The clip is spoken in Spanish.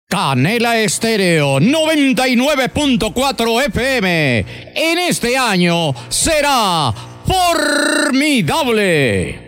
Canela Estéreo 99.4 FM. En este año será formidable.